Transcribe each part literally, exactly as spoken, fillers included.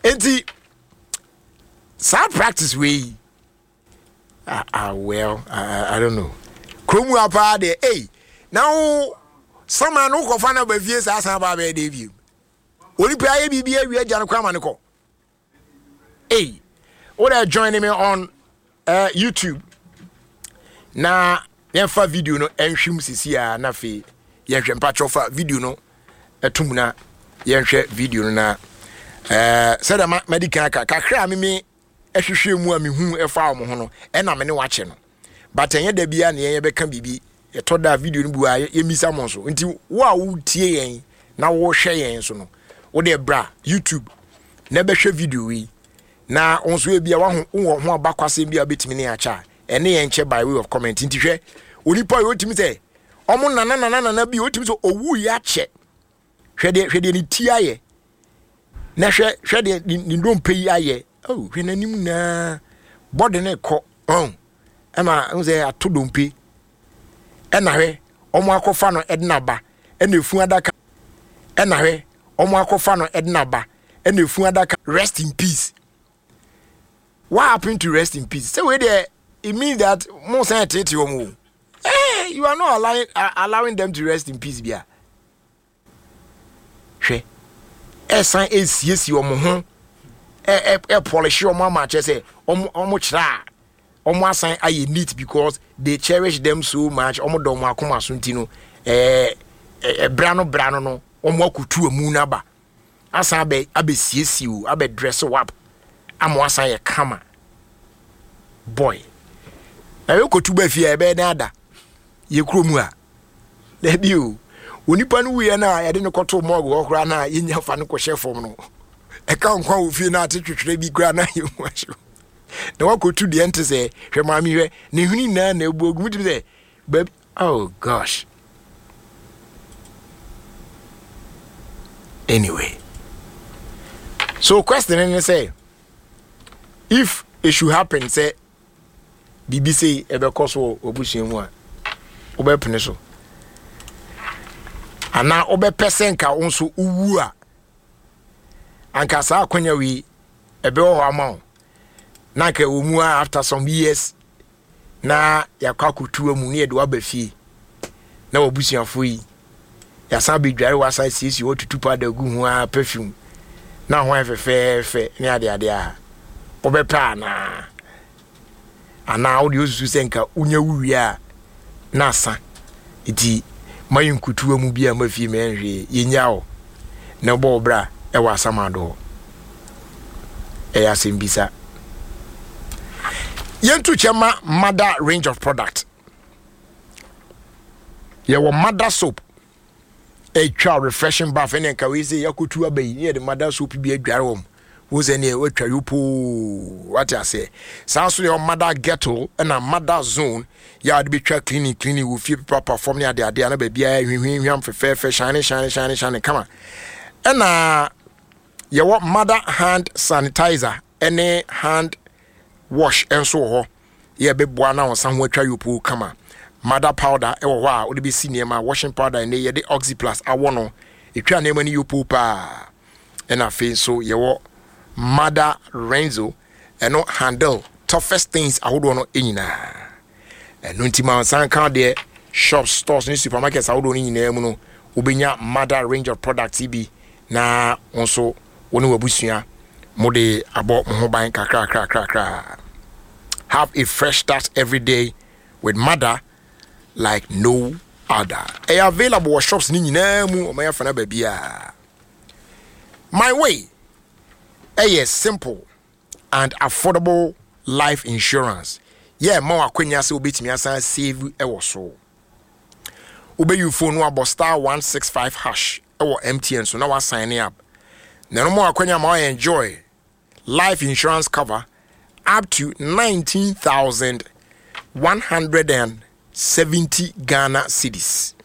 enti sad practice we ah, ah well I, I don't know kromu apa de hey now someone who ko fa na ba vie sa san ba be de bi oni pa ye bibi awie agya no kwama ne ko hey what are joining me on uh, YouTube na yɛmfa video no ɛnhwem sisi a na fe yɛhwɛ mpatwɔ fa video no ɛtum na yɛhwɛ video no na eh sɛda ma medical ka kakra me me ɛhwehwɛ mu a me hu ɛfa wo ho no ɛna me ne wache no but ɛnyɛ da bia na yɛn bɛka bibi yɛtɔ da video no bu a yɛmisa mo so nti wo a wo tie yɛn na wo hwɛ yɛn so no wo de bra YouTube na bɛhwɛ video yi na onso e bia wa ho wo ho abakwasɛm bia betimi ne acha ɛne yɛn kyɛ by way of comment nti hwɛ onipa yo timi sɛ ɔmo nana nana nana bi otimi sɛ owu ya kyɛ hwɛ de hwɛ de ne ti ayɛ na hwɛ hwɛ de ne ndompe yi ayɛ oh hwɛ nanim na body ne kɔ on ɛma wo sɛ ato dompe ɛna hwɛ ɔmo akɔfa no ɛdena ba ɛna efu adaka ɛna hwɛ ɔmo akɔfa no ɛdena ba ɛna efu adaka rest in peace. What happened to rest in peace? So we there it means that most hey, you are not allowing uh, allowing them to rest in peace, bia. She, esan is yes you omo ho, e e polish your mama say omo omo chra, omo asan aye neat because they cherish them so much. Omo do mo akoma suntino, eh eh brano brano no, omo akutu amu na ba. Asan be abe siesi o, abe dress up. Amo asan ye kama. Boy. Na yo kotu ba fie ebe na ada. Ye kromu a. Le bi o. Onipa no wi na ya de no koto morgue okra na ye nya fa no ko hye fom no. E ka nkwa wo fie na atetwetwere bi kra na ye mu ahyo. Na wa kotu de ente se hwe ma mi hwe ne huni na na ebu ogum ti se baby oh gosh. Anyway. So question is say if it should happen say B B C ebe koso obusuan mu a obepene so ana obepese nka onso uwu a anka sa akonya wi ebe ho ama na nka omu a after some years na yakwakutu mu ne de wabafie na obusuanfo yi ya sa be dware wasa sisi otutu pa da gu ho a perfume na ho efefefe ne ade ade a obepa na ana audio su senka unya wuya na asa iti mayin kutuwa mu bia mafi menhwe yenya o na bo bra e wa samado e ya sembisa yentu chema mother range of product ye wo mother soap e twa refreshing bath ene ka we say yakutuwa bayi ne de mother soap bi adware wo who's any what you po what I say sounds your mother ghetto and a mother zone ya be try cleaning cleaning will feel proper perform near the idea na baby hwehwehwam fair fair shiny shiny shiny shiny come on and uh you want mother hand sanitizer any hand wash and so ho ya be boa na on san ho twa you po come on mother powder e wo ho a wo be senior ma washing powder and ye the Oxy Plus awo no e twa na mani you po pa and I feel so you want Mother Renzo and no handle toughest things I would want anyina. And no tima san can there shops, stores, and supermarkets I would want in no Ubenya mother range of products E B na also one of Busia mode about mobile kakra kra kra kra. Have a fresh start every day with mother like no other. A available shops ni nyina mu o my fana babia. My way. A yes, simple and affordable life insurance. Yeah, more akwenya se obetimi asan save e so. Ube you phone no about star one six five hash e wo M T N so na wa sign up. Na no more akwenya ma enjoy life insurance cover up to nineteen thousand one hundred seventy Ghana cedis.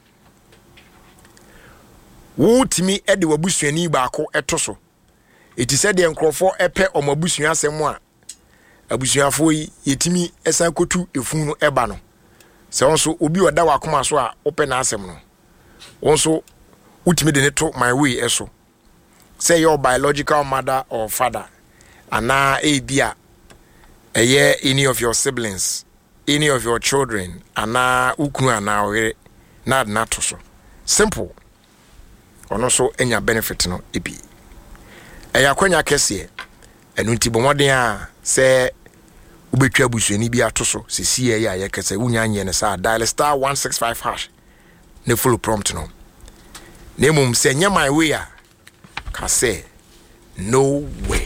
Wo timi e de wabusuani ba ko etoso. It is said the Encrofo epe or Mabusia semwa. Abusia foi yetimi esan kotu efunu eba no. Se onso obi oda wa koma so a open asem no. Onso utimi de neto my way eso. say your biological mother or father ana ebia eye any of your siblings, any of your children ana ukunu ana owere na na to so simple ono so enya benefit no ebi eya kwanya kese enu nti bomoden a se ubetwa busuani bi ato so sisi ye ya yekese wunya anye ne sa dial star one six five hash ne full prompt no nemum se nya my way a ka say no way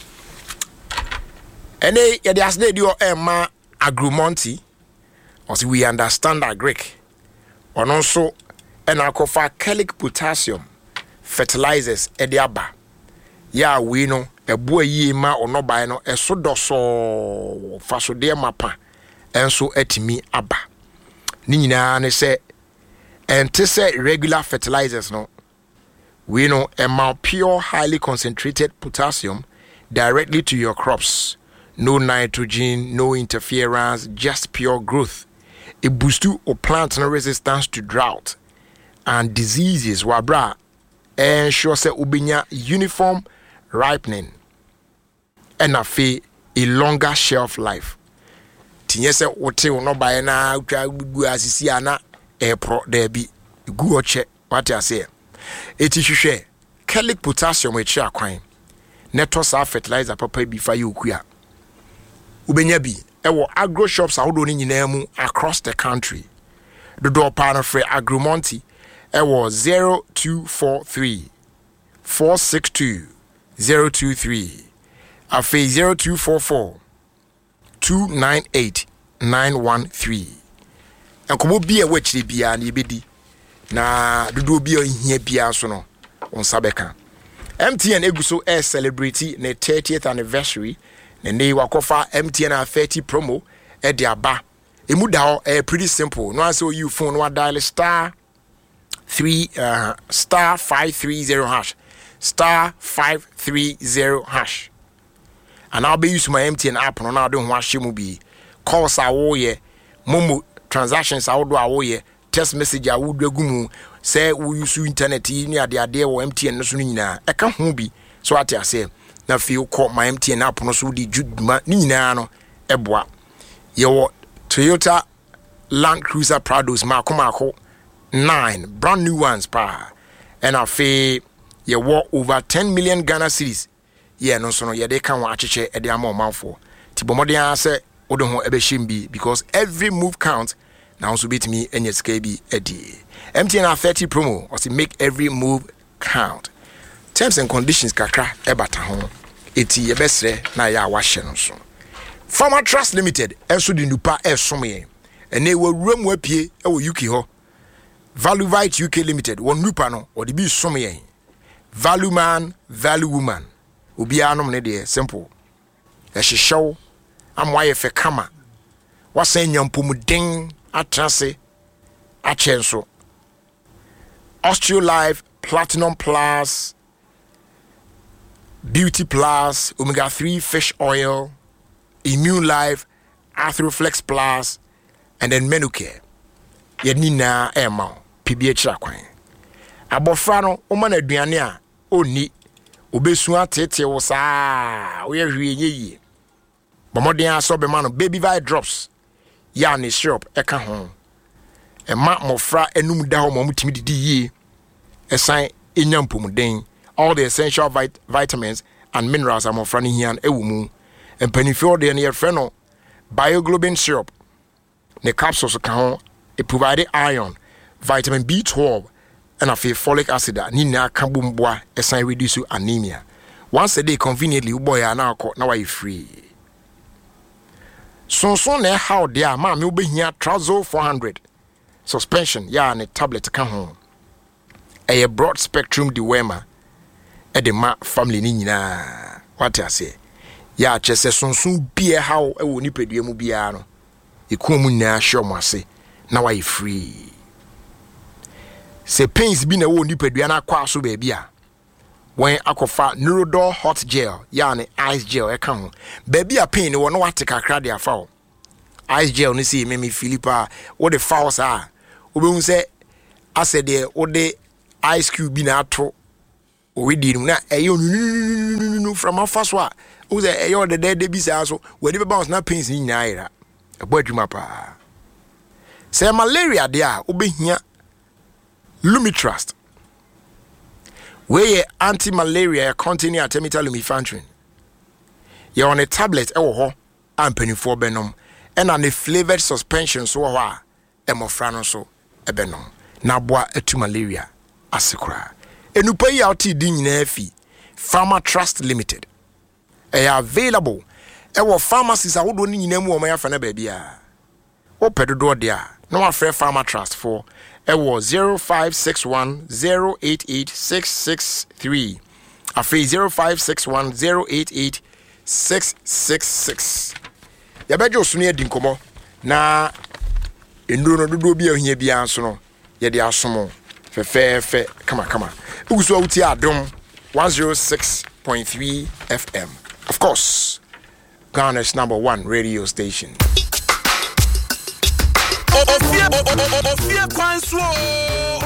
ene ye de asde di o ema Agrumonti or we understand that Greek ono nso ena akofa chelic potassium fertilizers ediaba ya we no ebo ayi ma ono ban no eso doso fasode mapa enso atimi aba ni nyina ne se ente se regular fertilizers no we know a pure highly concentrated potassium directly to your crops. No nitrogen, no interference, just pure growth. It boosts your plant resistance to drought and diseases. Wabra ensure se ubinya uniform ripening and a fee a longer shelf life. Tinye se wote no buy na utwa gugu asisi ana e pro there be gu oche what I say. Eti hwehwe chelic potassium e chia kwan neto sa fertilizer papa bi fa yokua ubenya bi ewo agro shops ahodo ni nyina mu across the country. Dodo pa no free Agrumonti ewo zero two four three four six two zero two three afi zero two four four two nine eight nine one three. Enkomo bi e wachiri bia na ebedi na dodo bi o hia bia so no on sabeka. M T N eguso air celebrity ne thirtieth anniversary ne ne wakofa M T N thirty promo e de aba emu da ho eh pretty simple no answer you phone no dial star three uh star five three zero hash star five three zero hash and I'll be using my M T N app no na do ho ahye mu bi calls awo ye momo transactions awo do awo ye text message awo do agumu say we use internet ni ade ade wo M T N no so nyina e ka ho bi so ate ase na feel call my M T N app no so di juduma ni nyina no eboa ye wo Toyota Land Cruiser Prados mako mako nine brand new ones pa and I feel ye wo over ten million Ghana cedis ye no so no ye de kan wa acheche e de ama omanfo ti bomodin say odo ho ebe shimbi because every move counts now so bit me enye ska bi edi M T N thirty promo was to make every move count. Terms and conditions kakra ebata ho eti ye besre na ya wa hye no so. Farmer Trust Limited enso di nupa esom ye ene wo wuram apie e wo U K ho. Valuvite U K Limited won nupa no o de bi som ye. Value man, value woman. Obi anom ne de simple. E hyehyew amwa ye fe kama. Wasan nyampomuden atrase achenso. Osteolife Platinum Plus, Beauty Plus, Omega three Fish Oil, Immune Life, Arthroflex Plus, and then Menucare. Yenina Emma, P B H Rakwan. Abofrano, Oman Adriania, Oni, Obesua Tete was ah, we are ye. Bomodian Sobemano, Baby Vi drops, Yanni syrup, Eka home. E ma mofra enum da ho mamutimi didi yi esan enyampomuden all the essential vit vitamins and minerals am mofra ni hian ewu mu empanifio de ne yefre no bioglobin syrup ne capsules ka ho e provide iron vitamin B twelve and a folic acid ni na ka bomboa esan reduce anemia once a day conveniently boy na akọ na why free so so na how there ma me obehia Trazol four hundred suspension ya ne tablet ka ho a broad spectrum dewormer e de ma family ni nyina what I say ya chese sonson bie how e wo nipadua mu bia no eku mu nyina hwe mo ase na why free se pains bi na wo nipadua na kwa so ba bia when akofa Neurodol hot gel ya ne ice gel e ka ho ba bia pain wo no wate kakra de afa ho ice gel ni see me Philippa what the fouls are obehun say ase de ode ice cube bi na ato already na eyo no from afa so a wo say eyo de de bi sa so we dey bounce na pains ni nyina ira ebo adwuma pa say malaria de a obehia Lumitrust we anti-malaria containing artemether lumefantrine you on a tablet e wo ho ampanifo benom and on a flavored suspension so ho a emofra no so e benom na boa atu malaria asekura enupa yi outi di nyina afi Pharma Trust Limited e available e wo pharmacies awodo ni nyina mu o ma fa na ba bia wo pedodo de a no afre Pharma Trust for e wo zero five six one zero eight eight six six three afi zero five six one zero eight eight six six six ya bejo so ne dinkomo na enduro no dodo bia ohia bia so no ye de asomo fefefe kama kama uguso awuti adom one oh six point three F M, of course Ghana's number one radio station. Ofia ofia kwanso